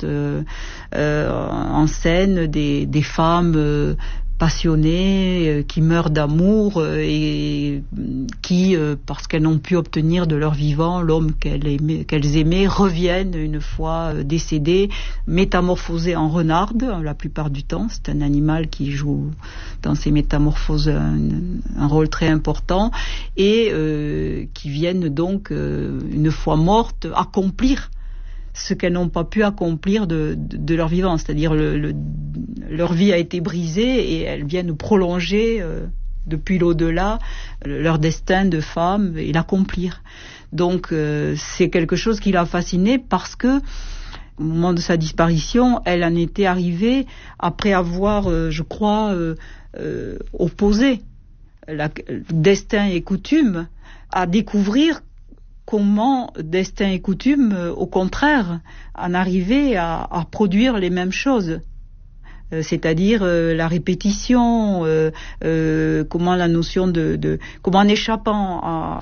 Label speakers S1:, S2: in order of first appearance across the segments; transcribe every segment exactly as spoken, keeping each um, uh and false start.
S1: mettent euh, euh, en scène des, des femmes euh, passionnées, euh, qui meurent d'amour euh, et qui, euh, parce qu'elles n'ont pu obtenir de leur vivant l'homme qu'elles aimaient, qu'elles aimaient, reviennent une fois euh, décédées, métamorphosées en renardes, la plupart du temps. C'est un animal qui joue dans ces métamorphoses un, un rôle très important, et euh, qui viennent donc, euh, une fois mortes, accomplir ce qu'elles n'ont pas pu accomplir de, de, de leur vivant, c'est-à-dire le, le, leur vie a été brisée et elles viennent prolonger euh, depuis l'au-delà leur destin de femme et l'accomplir. Donc euh, c'est quelque chose qui l'a fascinée, parce que au moment de sa disparition, elle en était arrivée après avoir, euh, je crois, euh, euh, opposé la, destin et coutume, à découvrir comment destin et coutume, euh, au contraire, en arrivaient à, à produire les mêmes choses. Euh, c'est-à-dire euh, la répétition, euh, euh, comment la notion de, de comment en échappant à,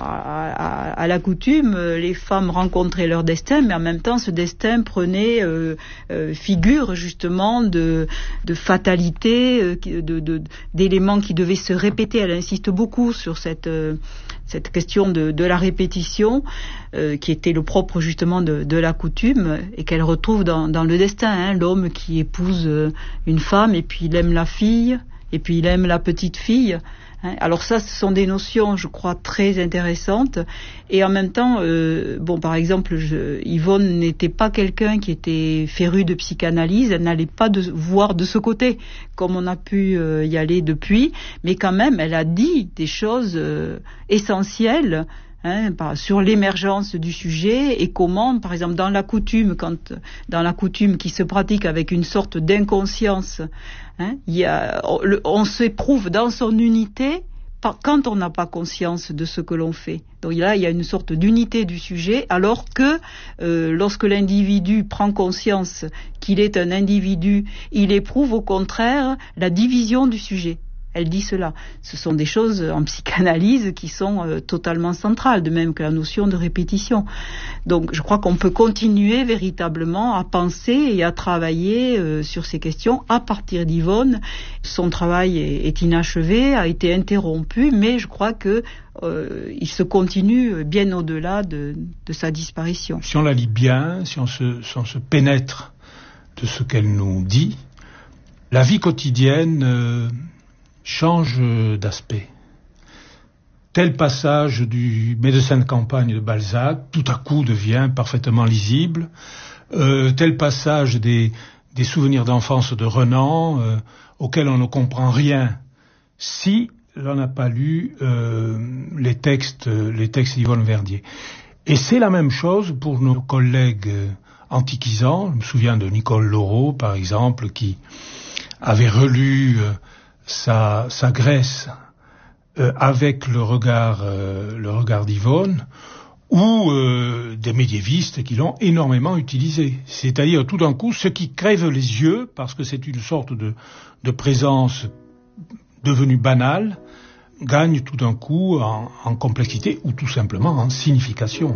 S1: à, à la coutume, euh, les femmes rencontraient leur destin, mais en même temps ce destin prenait euh, euh, figure justement de, de fatalité, euh, de, de, d'éléments qui devaient se répéter. Elle insiste beaucoup sur cette euh, cette question de, de la répétition, euh, qui était le propre justement de, de la coutume, et qu'elle retrouve dans, dans le destin, hein, l'homme qui épouse euh, une femme, et puis il aime la fille, et puis il aime la petite fille. Hein. Alors ça, ce sont des notions, je crois, très intéressantes. Et en même temps, euh, bon, par exemple, je, Yvonne n'était pas quelqu'un qui était féru de psychanalyse, elle n'allait pas de, voir de ce côté, comme on a pu euh, y aller depuis, mais quand même, elle a dit des choses euh, essentielles, hein, sur l'émergence du sujet, et comment, par exemple, dans la coutume, quand dans la coutume qui se pratique avec une sorte d'inconscience, hein, il y a, on, on s'éprouve dans son unité quand on n'a pas conscience de ce que l'on fait. Donc là, il y a une sorte d'unité du sujet, alors que euh, lorsque l'individu prend conscience qu'il est un individu, il éprouve au contraire la division du sujet. Elle dit cela. Ce sont des choses en psychanalyse qui sont euh, totalement centrales, de même que la notion de répétition. Donc je crois qu'on peut continuer véritablement à penser et à travailler euh, sur ces questions à partir d'Yvonne. Son travail est, est inachevé, a été interrompu, mais je crois que euh, il se continue bien au-delà de, de sa disparition.
S2: Si on la lit bien, si on se, si on se pénètre de ce qu'elle nous dit, la vie quotidienne euh, change d'aspect. Tel passage du médecin de campagne de Balzac, tout à coup devient parfaitement lisible. Euh, tel passage des, des souvenirs d'enfance de Renan, euh, auxquels on ne comprend rien si l'on n'a pas lu euh, les textes, les textes d'Yvonne Verdier. Et c'est la même chose pour nos collègues euh, antiquisants. Je me souviens de Nicole Laureau, par exemple, qui avait relu euh, sa, sa Grèce euh, avec le regard, euh, le regard d'Yvonne, ou euh, des médiévistes qui l'ont énormément utilisé. C'est-à-dire, tout d'un coup, ce qui crève les yeux, parce que c'est une sorte de, de présence devenue banale, gagne tout d'un coup en, en complexité, ou tout simplement en signification.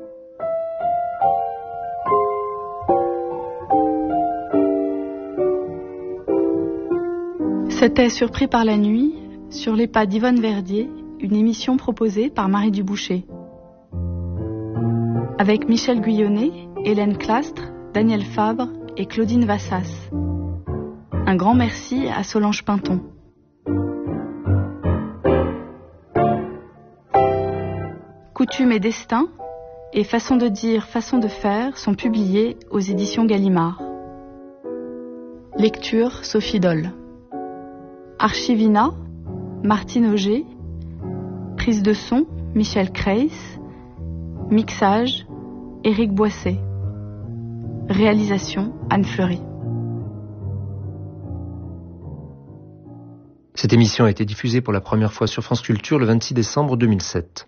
S3: C'était Surpris par la nuit, sur les pas d'Yvonne Verdier, une émission proposée par Marie Duboucher. Avec Michel Guyonnet, Hélène Clastre, Daniel Fabre et Claudine Vassas. Un grand merci à Solange Pinton. Coutume et destin et Façon de dire, façon de faire sont publiés aux éditions Gallimard. Lecture Sophie Doll. Archivina, Martine Auger. Prise de son, Michel Kreis. Mixage, Éric Boisset. Réalisation, Anne Fleury.
S4: Cette émission a été diffusée pour la première fois sur France Culture le vingt-six décembre deux mille sept.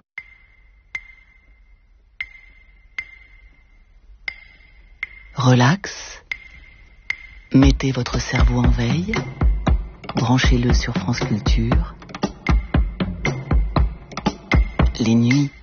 S5: Relax. Mettez votre cerveau en veille. Branchez-le sur France Culture. Les nuits